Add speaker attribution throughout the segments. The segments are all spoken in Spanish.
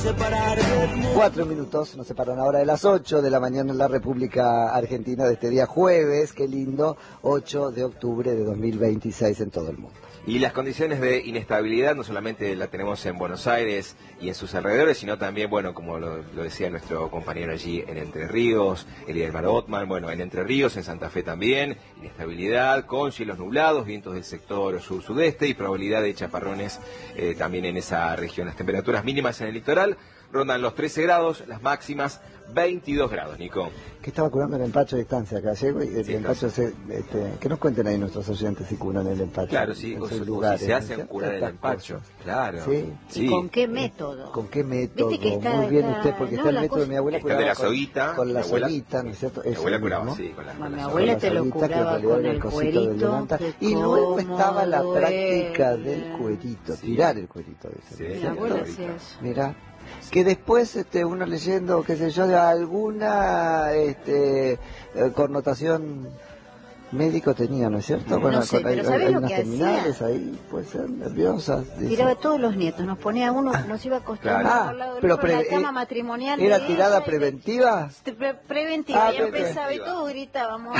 Speaker 1: 4 minutos nos separan ahora de las 8 de la mañana en la República Argentina de este día jueves, qué lindo, 8 de octubre de 2026 en todo el mundo.
Speaker 2: Y las condiciones de inestabilidad no solamente la tenemos en Buenos Aires y en sus alrededores, sino también, bueno, como lo decía nuestro compañero allí en Entre Ríos, Elielmar Otman, bueno, en Entre Ríos, en Santa Fe también, inestabilidad con cielos nublados, vientos del sector sur-sudeste y probabilidad de chaparrones también en esa región. Las temperaturas mínimas en el litoral rondan los 13 grados, las máximas 22 grados, Nico.
Speaker 1: Que estaba curando el empacho a distancia acá, llego y el empacho que nos cuenten ahí nuestros oyentes si curan el empacho.
Speaker 2: Claro, sí, o si se hacen curar el empacho. Claro.
Speaker 1: ¿Sí?
Speaker 3: ¿Y con qué método?
Speaker 1: ¿Con qué método?
Speaker 3: ¿Viste que está,
Speaker 1: muy bien usted, porque está el método de mi abuela
Speaker 2: curaba de la soguita.
Speaker 1: Con la soguita, ¿no es cierto?
Speaker 2: Mi abuela curaba, sí, con la
Speaker 3: mi abuela te lo curaba con el cuerito.
Speaker 1: Y luego estaba la práctica del cuerito, tirar el cuerito.
Speaker 3: Mi abuela hacía eso.
Speaker 1: Mirá. Que después uno leyendo, qué sé yo, de alguna connotación médico tenía, ¿no es cierto?
Speaker 3: Bueno, no sé, pero ¿sabés lo que
Speaker 1: terminales
Speaker 3: hacía?
Speaker 1: ahí, puede ser, nerviosas.
Speaker 3: Tiraba a todos los nietos, nos ponía uno, nos iba acostando al lado del otro en la cama matrimonial.
Speaker 1: ¿Era tirada preventiva?
Speaker 3: Preventiva, ya empezaba y todos gritábamos.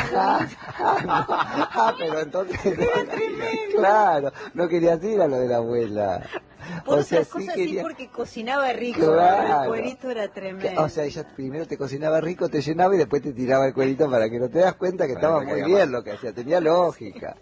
Speaker 1: Pero entonces, claro, no querías ir a lo de la abuela.
Speaker 3: Por otras cosas sí, porque cocinaba rico,
Speaker 1: claro.
Speaker 3: El cuerito era tremendo.
Speaker 1: O sea, ella primero te cocinaba rico, te llenaba y después te tiraba el cuerito para que no te das cuenta que estaba muy bien lo que hacía. Tenía lógica.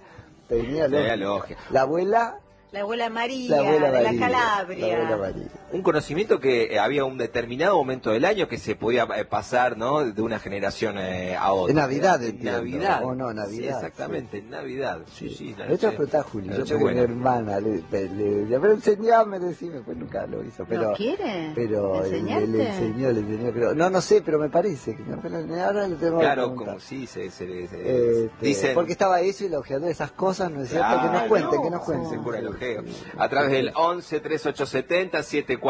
Speaker 1: La abuela...
Speaker 3: La abuela María, de la Calabria.
Speaker 2: Un conocimiento que había un determinado momento del año que se podía pasar, ¿no? De una generación a otra.
Speaker 1: En Navidad,
Speaker 2: Navidad.
Speaker 1: O no, Navidad.
Speaker 2: Sí, exactamente,
Speaker 1: sí.
Speaker 2: en Navidad.
Speaker 1: Sí. Esto es Juli, yo tengo mi hermana, le decía, pero enseñame, decime, pues nunca lo hizo. Pero,
Speaker 3: ¿no quiere?
Speaker 1: Pero le enseñó, pero no sé, pero me parece que ahora le tengo
Speaker 2: claro, como sí, dicen.
Speaker 1: Porque estaba eso y la ojeadora de esas cosas, ¿no es cierto? Que nos cuente,
Speaker 2: Se cura el ojeo. A través del 11 3870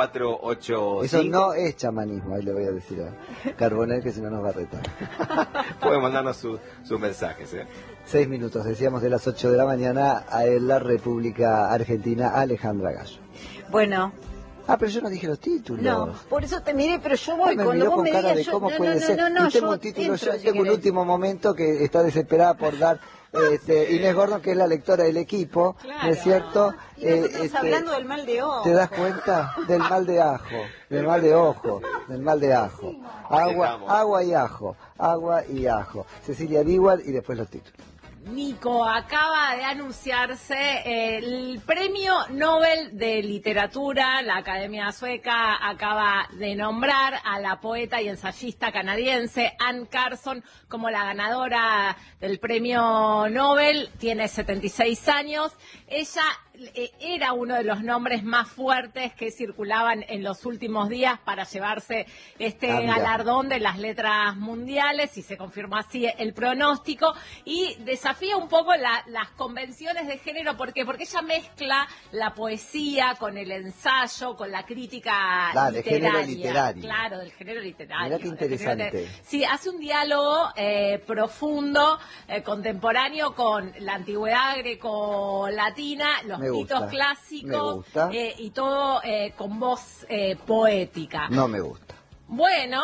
Speaker 2: 7485.
Speaker 1: Eso no es chamanismo, ahí le voy a decir a Carbonell que si no nos va a retar.
Speaker 2: Pueden mandarnos sus mensajes.
Speaker 1: 6 minutos, decíamos, de las 8 de la mañana en la República Argentina, Alejandra Gallo.
Speaker 3: Bueno.
Speaker 1: Pero yo no dije los títulos.
Speaker 3: No, por eso te miré, pero yo voy
Speaker 1: cuando vos me digas... de cómo puede ser. Yo tengo un título, yo tengo un último momento que está desesperada por dar... Inés Gordon, que es la lectora del equipo, claro. ¿No es cierto?
Speaker 3: Y nosotros hablando del mal de ojo.
Speaker 1: ¿Te das cuenta? Del mal de ajo, del mal de ojo, del mal de ajo. Agua y ajo, agua y ajo. Cecilia Dewar y después los títulos.
Speaker 4: Nico, acaba de anunciarse el Premio Nobel de Literatura. La Academia Sueca acaba de nombrar a la poeta y ensayista canadiense Anne Carson como la ganadora del Premio Nobel. Tiene 76 años. Ella era uno de los nombres más fuertes que circulaban en los últimos días para llevarse este galardón de las letras mundiales, y se confirmó así el pronóstico, y desafía un poco las convenciones de género. ¿Por qué? Porque ella mezcla la poesía con el ensayo, con la crítica literaria.
Speaker 1: Género literario.
Speaker 4: Claro, del género literario.
Speaker 1: Mirá qué interesante.
Speaker 4: Sí, hace un diálogo profundo, contemporáneo, con la antigüedad grecolatina, los mitos clásicos y todo con voz poética.
Speaker 1: No me gusta.
Speaker 4: Bueno,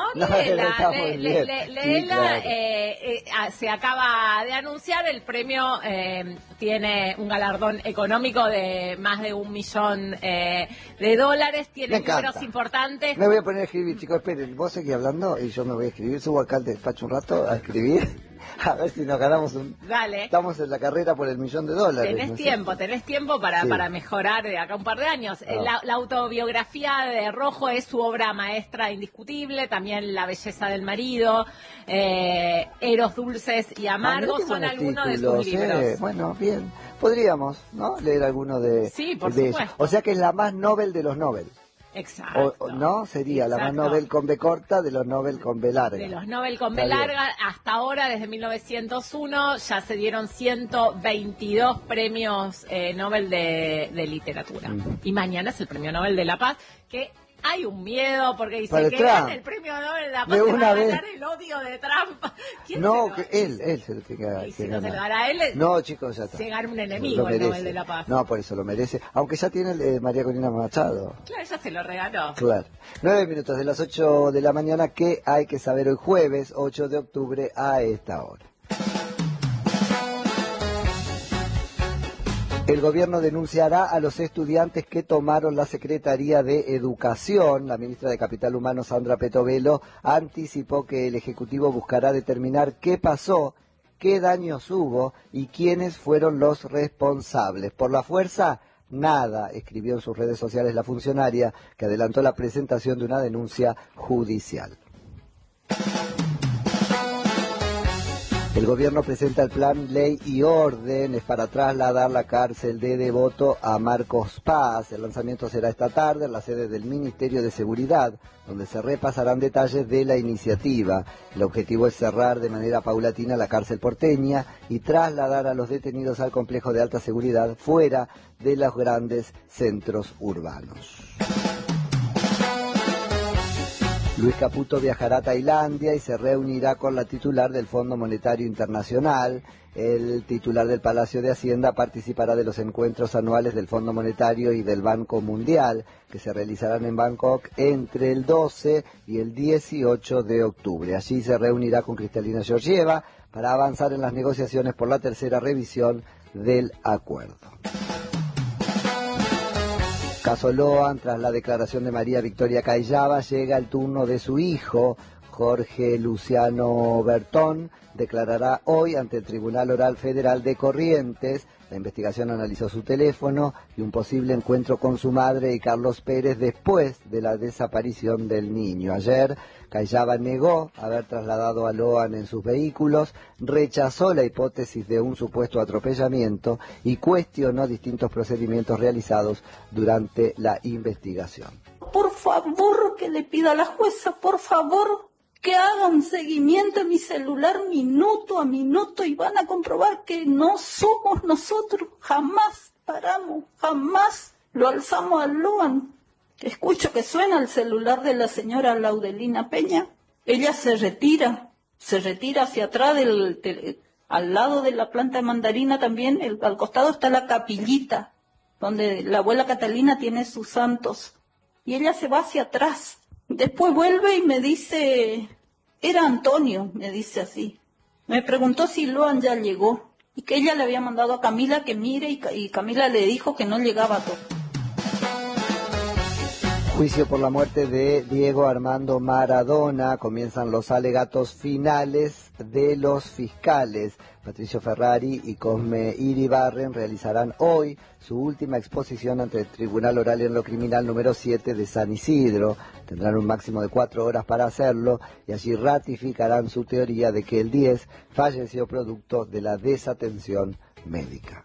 Speaker 4: se acaba de anunciar el premio, tiene un galardón económico de más de $1 millón de dólares, tiene números importantes.
Speaker 1: Me voy a poner a escribir, chicos, esperen, vos seguís hablando y yo me voy a escribir, subo acá al despacho un rato a escribir. A ver si nos ganamos
Speaker 4: Dale.
Speaker 1: Estamos en la carrera por $1 millón.
Speaker 4: Tenés tiempo para mejorar de acá un par de años. La autobiografía de Rojo es su obra maestra indiscutible, también La belleza del marido, Eros dulces y amargos son algunos de sus libros.
Speaker 1: Bueno, bien, podríamos, ¿no? Leer alguno de...
Speaker 4: Sí, por supuesto.
Speaker 1: Ellos. O sea que es la más Nobel de los Nobel.
Speaker 4: Exacto.
Speaker 1: ¿No? Sería la más Nobel con B corta de los Nobel con B larga.
Speaker 4: De los Nobel con B larga, hasta ahora, desde 1901, ya se dieron 122 premios Nobel de literatura. Y mañana es el Premio Nobel de la Paz, que hay un miedo porque dice
Speaker 1: Para
Speaker 4: que
Speaker 1: Trump.
Speaker 4: gane el premio Nobel de la Paz
Speaker 1: De
Speaker 4: se
Speaker 1: una
Speaker 4: va a
Speaker 1: vez.
Speaker 4: ganar el odio de Trump. ¿Quién
Speaker 1: No,
Speaker 4: se lo
Speaker 1: que él se lo tiene
Speaker 4: Y
Speaker 1: que
Speaker 4: si no se
Speaker 1: ganar.
Speaker 4: lo dará a él,
Speaker 1: No, chicos, ya está.
Speaker 4: se gana un enemigo
Speaker 1: Lo
Speaker 4: el
Speaker 1: merece.
Speaker 4: Nobel de la Paz.
Speaker 1: No, por eso lo merece. Aunque ya tiene María Corina Machado.
Speaker 4: Claro, ella se lo regaló.
Speaker 1: Claro. 9 minutos de las 8 de la mañana. ¿Qué hay que saber hoy jueves 8 de octubre a esta hora? El gobierno denunciará a los estudiantes que tomaron la Secretaría de Educación. La ministra de Capital Humano, Sandra Petovelo, anticipó que el Ejecutivo buscará determinar qué pasó, qué daños hubo y quiénes fueron los responsables. Por la fuerza, nada, escribió en sus redes sociales la funcionaria, que adelantó la presentación de una denuncia judicial. El gobierno presenta el plan Ley y Órdenes para trasladar la cárcel de Devoto a Marcos Paz. El lanzamiento será esta tarde en la sede del Ministerio de Seguridad, donde se repasarán detalles de la iniciativa. El objetivo es cerrar de manera paulatina la cárcel porteña y trasladar a los detenidos al complejo de alta seguridad fuera de los grandes centros urbanos. Luis Caputo viajará a Tailandia y se reunirá con la titular del Fondo Monetario Internacional. El titular del Palacio de Hacienda participará de los encuentros anuales del Fondo Monetario y del Banco Mundial, que se realizarán en Bangkok entre el 12 y el 18 de octubre. Allí se reunirá con Cristalina Georgieva para avanzar en las negociaciones por la tercera revisión del acuerdo. Caso Loan, tras la declaración de María Victoria Cayaba, llega el turno de su hijo. Jorge Luciano Bertón declarará hoy ante el Tribunal Oral Federal de Corrientes. La investigación analizó su teléfono y un posible encuentro con su madre y Carlos Pérez después de la desaparición del niño. Ayer, Cayaba negó haber trasladado a Loan en sus vehículos, rechazó la hipótesis de un supuesto atropellamiento y cuestionó distintos procedimientos realizados durante la investigación.
Speaker 5: Por favor, que le pida a la jueza, por favor, que hagan seguimiento a mi celular minuto a minuto y van a comprobar que no somos nosotros. Jamás paramos, jamás lo alzamos al Loan. Escucho que suena el celular de la señora Laudelina Peña. Ella se retira hacia atrás, al lado de la planta de mandarina también, al costado está la capillita, donde la abuela Catalina tiene sus santos. Y ella se va hacia atrás. Después vuelve y me dice, era Antonio, me dice así. Me preguntó si Loan ya llegó y que ella le había mandado a Camila que mire y Camila le dijo que no llegaba todo.
Speaker 1: Juicio por la muerte de Diego Armando Maradona. Comienzan los alegatos finales de los fiscales. Patricio Ferrari y Cosme Iribarren realizarán hoy su última exposición ante el Tribunal Oral en lo Criminal número 7 de San Isidro. Tendrán un máximo de 4 horas para hacerlo y allí ratificarán su teoría de que el 10 falleció producto de la desatención médica.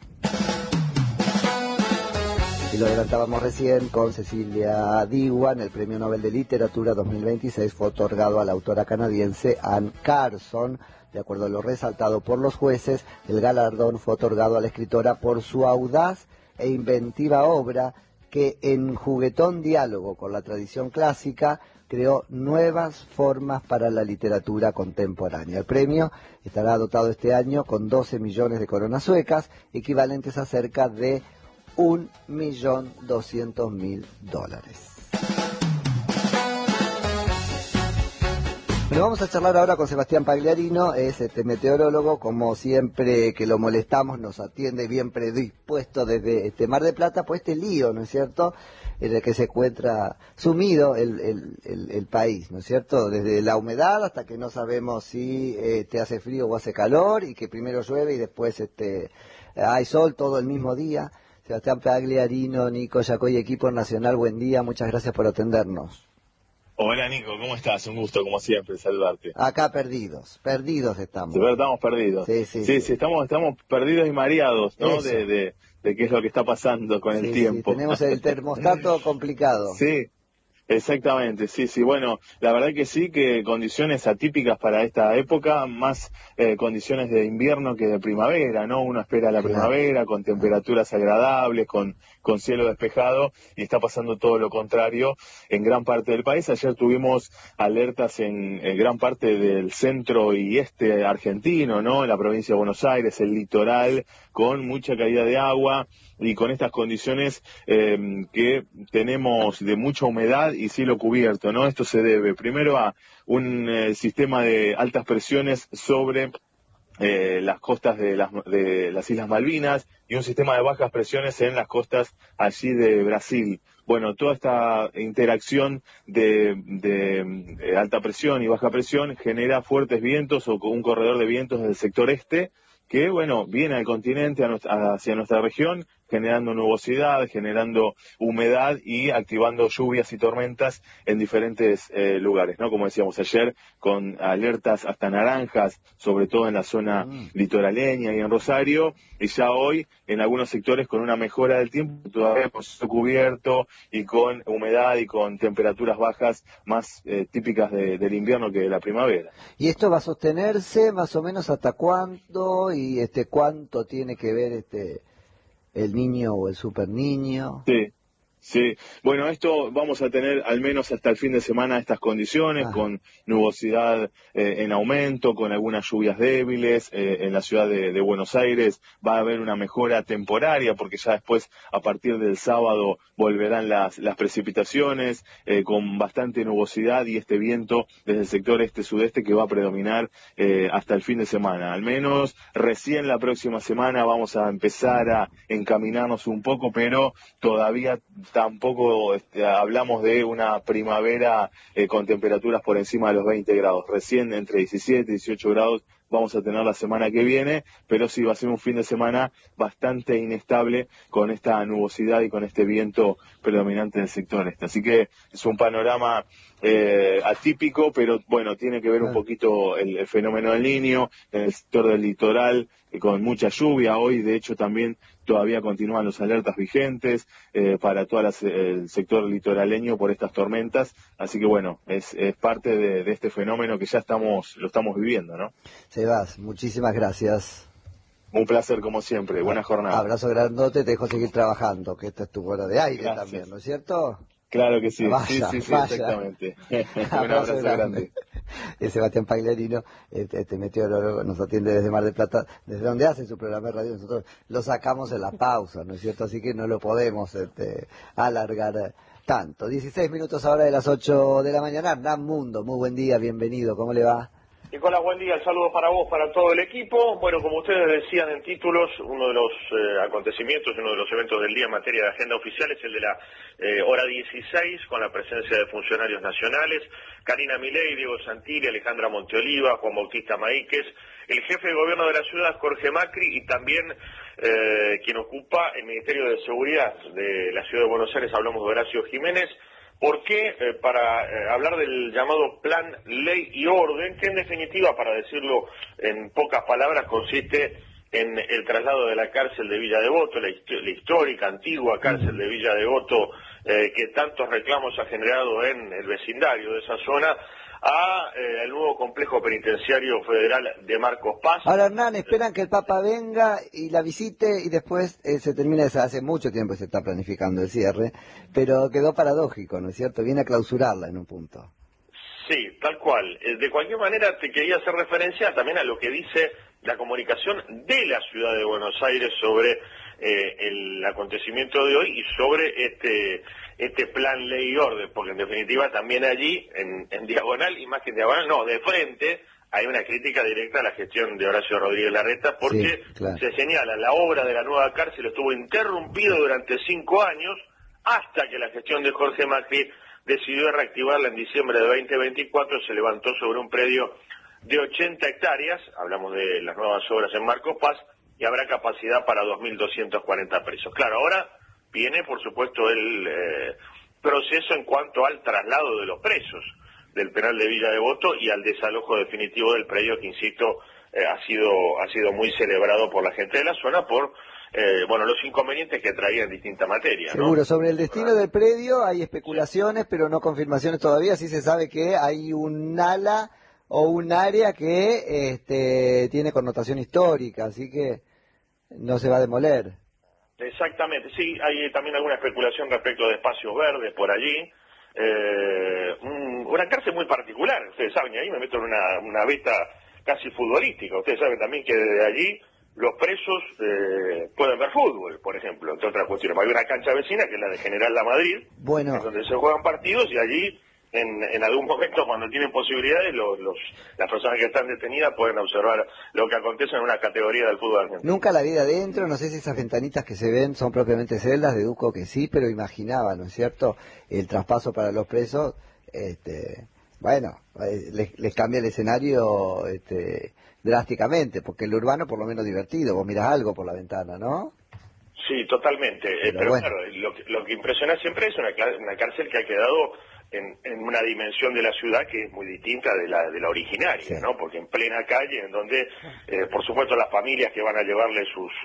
Speaker 1: Y lo adelantábamos recién con Cecilia Diwan, el Premio Nobel de Literatura 2026 fue otorgado a la autora canadiense Anne Carson. De acuerdo a lo resaltado por los jueces, el galardón fue otorgado a la escritora por su audaz e inventiva obra que, en juguetón diálogo con la tradición clásica, creó nuevas formas para la literatura contemporánea. El premio estará dotado este año con 12 millones de coronas suecas, equivalentes a cerca de $1.200.000. Bueno, vamos a charlar ahora con Sebastián Pagliarino, es meteorólogo, como siempre que lo molestamos nos atiende bien predispuesto desde Mar del Plata, pues este lío, ¿no es cierto?, en el que se encuentra sumido el país, ¿no es cierto?, desde la humedad hasta que no sabemos si te hace frío o hace calor, y que primero llueve y después hay sol todo el mismo día. Sebastián Pagliarino, Nico Yacoy, equipo nacional, buen día, muchas gracias por atendernos.
Speaker 6: Hola Nico, ¿cómo estás? Un gusto, como siempre, saludarte.
Speaker 1: Acá perdidos estamos.
Speaker 6: De verdad estamos perdidos. Sí, estamos perdidos y mareados, ¿no? De qué es lo que está pasando con el tiempo.
Speaker 1: Sí, tenemos el termostato complicado.
Speaker 6: Sí, Exactamente, sí, sí. Bueno, la verdad que sí, que condiciones atípicas para esta época, más condiciones de invierno que de primavera, ¿no? Uno espera la primavera con temperaturas agradables, con cielo despejado, y está pasando todo lo contrario en gran parte del país. Ayer tuvimos alertas en gran parte del centro y este argentino, ¿no? En la provincia de Buenos Aires, el litoral, con mucha caída de agua y con estas condiciones que tenemos de mucha humedad y cielo cubierto, ¿no? Esto se debe primero a un sistema de altas presiones sobre las costas de las Islas Malvinas y un sistema de bajas presiones en las costas allí de Brasil. Bueno, toda esta interacción de alta presión y baja presión genera fuertes vientos o un corredor de vientos del sector este que, bueno, viene al continente, hacia nuestra región, generando nubosidad, generando humedad y activando lluvias y tormentas en diferentes lugares, ¿no? Como decíamos ayer, con alertas hasta naranjas, sobre todo en la zona litoraleña y en Rosario, y ya hoy en algunos sectores con una mejora del tiempo, todavía con cielo cubierto y con humedad y con temperaturas bajas más típicas del invierno que de la primavera.
Speaker 1: ¿Y esto va a sostenerse más o menos hasta cuándo? ¿Y cuánto tiene que ver el niño o el super niño?
Speaker 6: Sí. Sí, bueno, esto vamos a tener al menos hasta el fin de semana estas condiciones, con nubosidad en aumento, con algunas lluvias débiles. En la ciudad de Buenos Aires va a haber una mejora temporaria porque ya después, a partir del sábado, volverán las precipitaciones con bastante nubosidad y este viento desde el sector este-sudeste que va a predominar hasta el fin de semana. Al menos recién la próxima semana vamos a empezar a encaminarnos un poco, pero todavía tampoco hablamos de una primavera con temperaturas por encima de los 20 grados. Recién entre 17 y 18 grados vamos a tener la semana que viene, pero sí va a ser un fin de semana bastante inestable con esta nubosidad y con este viento predominante en el sector este. Así que es un panorama atípico, pero bueno, tiene que ver un poquito el fenómeno del Niño en el sector del litoral, con mucha lluvia. Hoy, de hecho, también todavía continúan los alertas vigentes para todo el sector litoraleño por estas tormentas. Así que bueno, es parte de este fenómeno que ya lo estamos viviendo, ¿no?
Speaker 1: Sebas, muchísimas gracias.
Speaker 6: Un placer como siempre, buena jornada.
Speaker 1: Abrazo grandote, te dejo seguir trabajando, que esta es tu hora de aire también, ¿no es cierto?
Speaker 6: Claro que sí,
Speaker 1: vaya,
Speaker 6: sí,
Speaker 1: vaya.
Speaker 6: Exactamente. Un abrazo grande.
Speaker 1: Sebastián Pagliarino, meteorólogo, nos atiende desde Mar del Plata, desde donde hace su programa de radio. Nosotros lo sacamos en la pausa, ¿no es cierto? Así que no lo podemos alargar tanto. 16 minutos ahora de las 8 de la mañana. Hernán Mundo, muy buen día, bienvenido, ¿cómo le va?
Speaker 7: Nicolás, buen día, el saludo para vos, para todo el equipo. Bueno, como ustedes decían en títulos, uno de los acontecimientos, uno de los eventos del día en materia de agenda oficial es el de la hora 16, con la presencia de funcionarios nacionales, Karina Milei, Diego Santilli, Alejandra Monteoliva, Juan Bautista Maíquez, el jefe de gobierno de la ciudad, Jorge Macri, y también quien ocupa el Ministerio de Seguridad de la ciudad de Buenos Aires, hablamos de Horacio Jiménez. ¿Por qué? Para hablar del llamado Plan Ley y Orden, que en definitiva, para decirlo en pocas palabras, consiste en el traslado de la cárcel de Villa Devoto, la histórica, antigua cárcel de Villa Devoto, que tantos reclamos ha generado en el vecindario de esa zona, a el nuevo complejo penitenciario federal de Marcos Paz.
Speaker 1: Ahora, Hernán, esperan que el Papa venga y la visite y después se termina, hace mucho tiempo se está planificando el cierre, pero quedó paradójico, ¿no es cierto? Viene a clausurarla en un punto.
Speaker 7: Sí, tal cual. De cualquier manera, te quería hacer referencia también a lo que dice la comunicación de la ciudad de Buenos Aires sobre el acontecimiento de hoy y sobre este plan ley y orden, porque en definitiva también allí, en diagonal, y más que en diagonal, no, de frente, hay una crítica directa a la gestión de Horacio Rodríguez Larreta, porque se señala, la obra de la nueva cárcel estuvo interrumpida durante 5 años, hasta que la gestión de Jorge Macri decidió reactivarla en diciembre de 2024, se levantó sobre un predio de 80 hectáreas, hablamos de las nuevas obras en Marcos Paz, y habrá capacidad para 2.240 presos. Claro, ahora viene, por supuesto, el proceso en cuanto al traslado de los presos del penal de Villa Devoto y al desalojo definitivo del predio que, insisto, ha sido muy celebrado por la gente de la zona por los inconvenientes que traía en distintas materias.
Speaker 1: Seguro,
Speaker 7: ¿no?
Speaker 1: sobre el destino del predio hay especulaciones, pero no confirmaciones todavía. Sí se sabe que hay un ala o un área que tiene connotación histórica, así que no se va a demoler.
Speaker 7: Exactamente, sí, hay también alguna especulación respecto de espacios verdes por allí. Una cárcel muy particular, ustedes saben, y ahí me meto en una beta casi futbolística. Ustedes saben también que desde allí los presos pueden ver fútbol, por ejemplo, entre otras cuestiones. Hay una cancha vecina que es la de General La Madrid,
Speaker 1: bueno,
Speaker 7: donde se juegan partidos, y allí en algún momento, cuando tienen posibilidades, las personas que están detenidas pueden observar lo que acontece en una categoría del fútbol argentino.
Speaker 1: Nunca la vi de adentro, no sé si esas ventanitas que se ven son propiamente celdas, deduzco que sí, pero imaginaba, ¿no es cierto?, el traspaso para los presos, les cambia el escenario drásticamente, porque el urbano por lo menos divertido, vos mirás algo por la ventana, ¿no?
Speaker 7: Sí, totalmente, pero bueno, claro, lo que impresiona siempre es una cárcel que ha quedado en una dimensión de la ciudad que es muy distinta de la originaria, sí, ¿no? Porque en plena calle, en donde, por supuesto, las familias que van a llevarle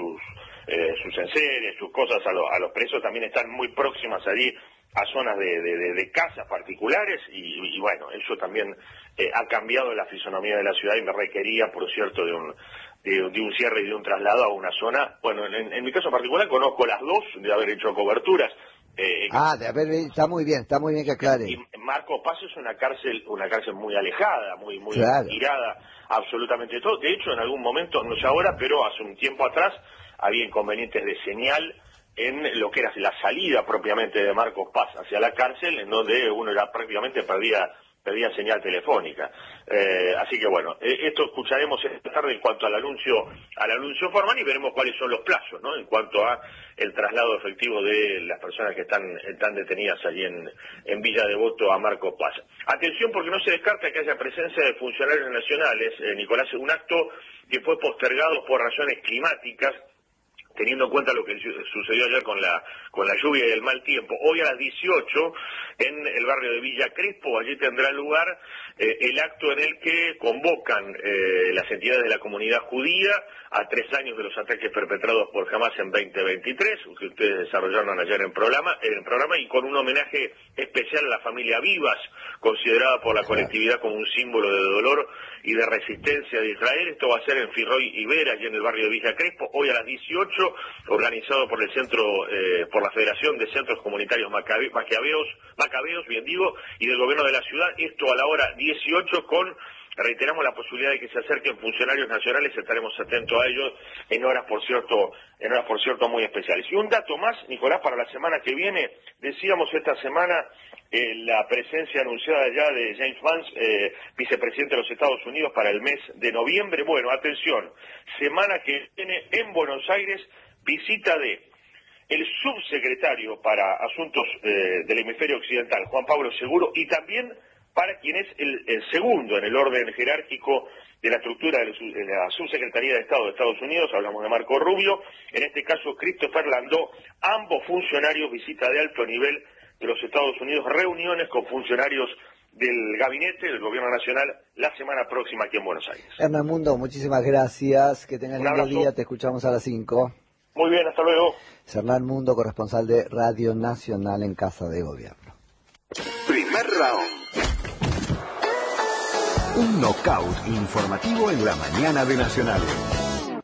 Speaker 7: sus enseres, sus cosas a los presos también están muy próximas allí a zonas de casas particulares, y bueno, eso también ha cambiado la fisonomía de la ciudad y me requería, por cierto, de un cierre y de un traslado a una zona. Bueno, en mi caso particular conozco las dos, de haber hecho coberturas.
Speaker 1: Está muy bien que aclare.
Speaker 7: Y Marcos Paz es una cárcel muy alejada, muy
Speaker 1: claro,
Speaker 7: tirada absolutamente todo. De hecho, en algún momento, no sé ahora, pero hace un tiempo atrás, había inconvenientes de señal en lo que era la salida propiamente de Marcos Paz hacia la cárcel, en donde uno ya prácticamente perdía señal telefónica. Así que bueno, esto escucharemos esta tarde en cuanto al anuncio formal, y veremos cuáles son los plazos, ¿no?, en cuanto a el traslado efectivo de las personas que están detenidas allí en Villa Devoto a Marcos Paz. Atención, porque no se descarta que haya presencia de funcionarios nacionales, Nicolás, un acto que fue postergado por razones climáticas, teniendo en cuenta lo que sucedió ayer con la lluvia y el mal tiempo. Hoy a las 18, en el barrio de Villa Crespo, allí tendrá lugar el acto en el que convocan las entidades de la comunidad judía a 3 años de los ataques perpetrados por Hamás en 2023, que ustedes desarrollaron ayer en programa, y con un homenaje especial a la familia Vivas, considerada por la colectividad como un símbolo de dolor y de resistencia de Israel. Esto va a ser en Firroy y Vera, allí en el barrio de Villa Crespo, hoy a las 18, organizado por por la Federación de Centros Comunitarios Macabeos, bien digo, y del gobierno de la ciudad. Esto a la hora 18 reiteramos la posibilidad de que se acerquen funcionarios nacionales, estaremos atentos a ellos en horas por cierto muy especiales. Y un dato más, Nicolás, para la semana que viene, decíamos esta semana la presencia anunciada ya de James Vance, vicepresidente de los Estados Unidos, para el mes de noviembre. Bueno, atención, semana que viene en Buenos Aires, visita de el subsecretario para Asuntos del Hemisferio Occidental, Juan Pablo Seguro, y también para quien es el segundo en el orden jerárquico de la estructura de la Subsecretaría de Estado de Estados Unidos, hablamos de Marco Rubio, en este caso Christopher Landau, ambos funcionarios, visita de alto nivel de los Estados Unidos, reuniones con funcionarios del gabinete del gobierno nacional la semana próxima aquí en Buenos Aires.
Speaker 1: Hernán Mundo, muchísimas gracias, que tengas lindo día, te escuchamos a las 5.
Speaker 7: Muy bien, hasta luego.
Speaker 1: Hernán Mundo, corresponsal de Radio Nacional en Casa de Gobierno.
Speaker 8: Primer round. Un knockout informativo en la mañana de Nacional.